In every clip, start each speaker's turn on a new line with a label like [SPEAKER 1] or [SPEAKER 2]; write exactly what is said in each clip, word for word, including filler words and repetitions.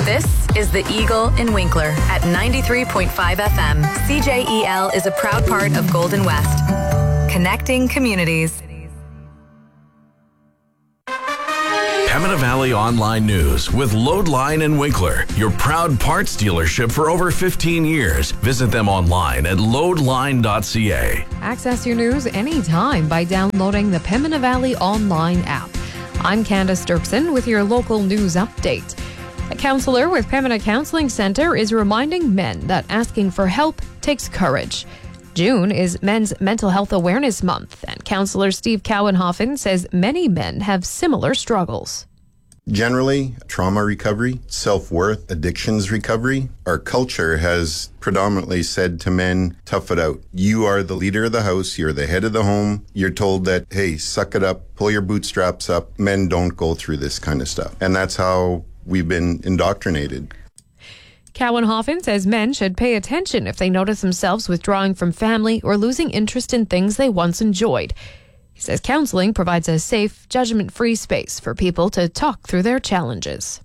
[SPEAKER 1] This is The Eagle in Winkler at ninety-three point five F M. C J E L is a proud part of Golden West, connecting communities.
[SPEAKER 2] Pembina Valley Online News with Loadline in Winkler, your proud parts dealership for over fifteen years. Visit them online at loadline dot c a.
[SPEAKER 3] Access your news anytime by downloading the Pembina Valley Online app. I'm Candace Dirksen with your local news update. A counsellor with Pembina Counselling Centre is reminding men that asking for help takes courage. June is Men's Mental Health Awareness Month, and counsellor Steve Cowenhoffen says many men have similar struggles.
[SPEAKER 4] Generally, trauma recovery, self-worth, addictions recovery. Our culture has predominantly said to men, tough it out. You are the leader of the house. You're the head of the home. You're told that, hey, suck it up, pull your bootstraps up. Men don't go through this kind of stuff. And that's how we've been indoctrinated.
[SPEAKER 3] Cowenhoffen says men should pay attention if they notice themselves withdrawing from family or losing interest in things they once enjoyed. He says counselling provides a safe, judgment-free space for people to talk through their challenges.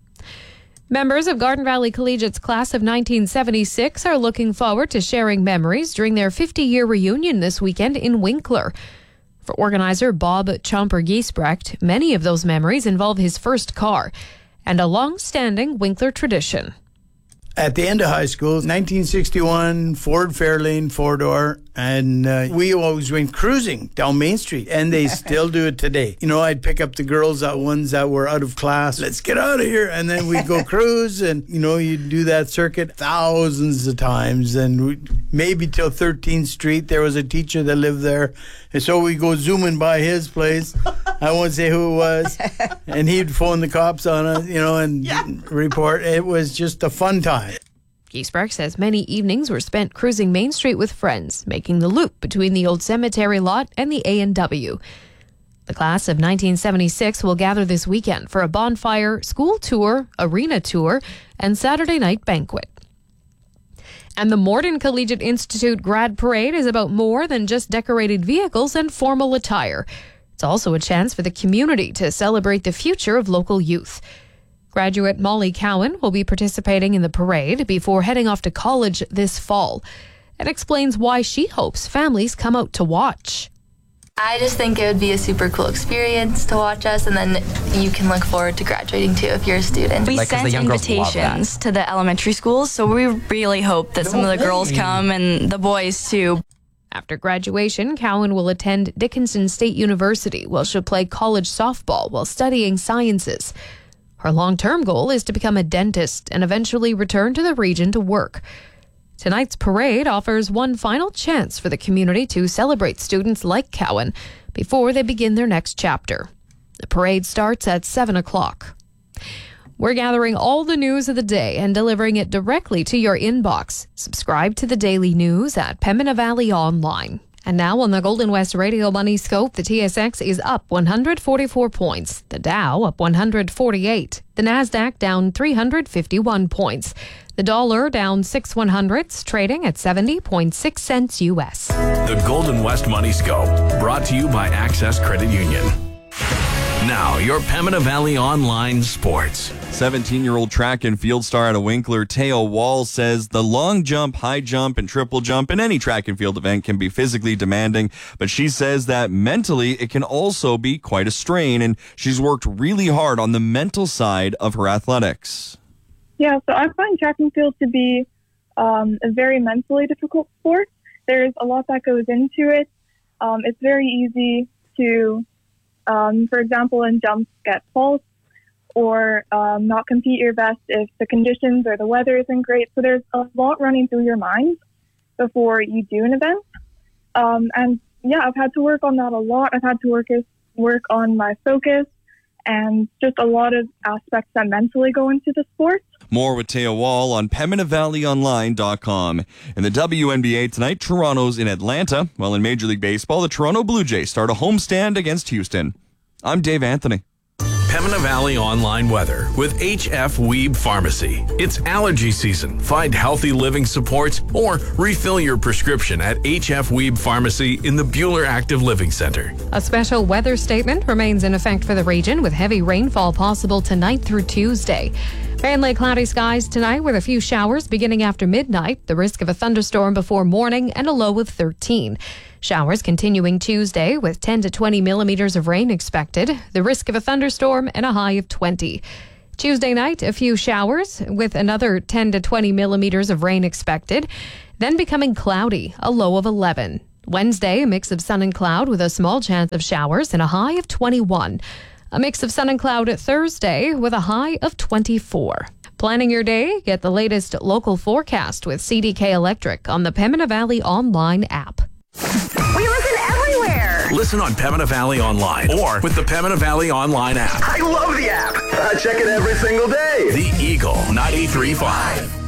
[SPEAKER 3] Members of Garden Valley Collegiate's class of nineteen seventy-six are looking forward to sharing memories during their fifty-year reunion this weekend in Winkler. For organizer Bob Chomper Giesbrecht, many of those memories involve his first car and a long-standing Winkler tradition.
[SPEAKER 5] At the end of high school, nineteen sixty-one, Ford Fairlane four-door, and uh, we always went cruising down Main Street, and they still do it today. You know, I'd pick up the girls, that ones that were out of class. Let's get out of here, and then we'd go cruise, and, you know, you'd do that circuit thousands of times, and we, maybe till thirteenth Street, there was a teacher that lived there, and so we'd go zooming by his place. I won't say who it was, and he'd phone the cops on us, you know, and yeah. report. It was just a fun time.
[SPEAKER 3] Giesbrecht says many evenings were spent cruising Main Street with friends, making the loop between the old cemetery lot and the A and W. The class of nineteen seventy-six will gather this weekend for a bonfire, school tour, arena tour, and Saturday night banquet. And the Morden Collegiate Institute Grad Parade is about more than just decorated vehicles and formal attire. It's also a chance for the community to celebrate the future of local youth. Graduate Molly Cowan will be participating in the parade before heading off to college this fall, and explains why she hopes families come out to watch.
[SPEAKER 6] I just think it would be a super cool experience to watch us, and then you can look forward to graduating too if you're a student.
[SPEAKER 7] We like, sent invitations to the elementary schools, so we really hope that no some of the way. girls come and the boys too.
[SPEAKER 3] After graduation, Cowan will attend Dickinson State University, where she'll play college softball while studying sciences. Her long-term goal is to become a dentist and eventually return to the region to work. Tonight's parade offers one final chance for the community to celebrate students like Cowan before they begin their next chapter. The parade starts at seven o'clock. We're gathering all the news of the day and delivering it directly to your inbox. Subscribe to the daily news at Pembina Valley Online. And now on the Golden West Radio Money Scope, the T S X is up one hundred forty-four points. The Dow up one hundred forty-eight. The Nasdaq down three hundred fifty-one points. The dollar down six one hundredths, trading at seventy point six cents U S.
[SPEAKER 2] The Golden West Money Scope, brought to you by Access Credit Union. Now, your Pembina Valley Online Sports.
[SPEAKER 8] seventeen-year-old track and field star out of Winkler, Teo Wall, says the long jump, high jump, and triple jump in any track and field event can be physically demanding, but she says that mentally it can also be quite a strain, and she's worked really hard on the mental side of her athletics.
[SPEAKER 9] Yeah, so I find track and field to be um, a very mentally difficult sport. There's a lot that goes into it. Um, it's very easy to, um, for example, in jumps, get false or um, not compete your best if the conditions or the weather isn't great. So there's a lot running through your mind before you do an event. Um, and yeah, I've had to work on that a lot. I've had to work, work on my focus and just a lot of aspects that mentally go into the sport.
[SPEAKER 8] More with Teo Wall on Pembina Valley Online dot com. In the W N B A tonight, Toronto's in Atlanta, while in Major League Baseball, the Toronto Blue Jays start a homestand against Houston. I'm Dave Anthony.
[SPEAKER 2] Pembina Valley Online weather with H F Weeb Pharmacy. It's allergy season. Find healthy living supports or refill your prescription at H F Weeb Pharmacy in the Bueller Active Living Center.
[SPEAKER 3] A special weather statement remains in effect for the region with heavy rainfall possible tonight through Tuesday. Mainly cloudy skies tonight with a few showers beginning after midnight. The risk of a thunderstorm before morning and a low of thirteen. Showers continuing Tuesday with ten to twenty millimeters of rain expected. The risk of a thunderstorm and a high of twenty. Tuesday night, a few showers with another ten to twenty millimeters of rain expected. Then becoming cloudy, a low of eleven. Wednesday, a mix of sun and cloud with a small chance of showers and a high of twenty-one. A mix of sun and cloud Thursday with a high of twenty-four. Planning your day, get the latest local forecast with C D K Electric on the Pembina Valley Online app.
[SPEAKER 10] We listen everywhere.
[SPEAKER 2] Listen on Pembina Valley Online or with the Pembina Valley Online app.
[SPEAKER 10] I love the app. I check it every single day.
[SPEAKER 2] The Eagle ninety-three point five.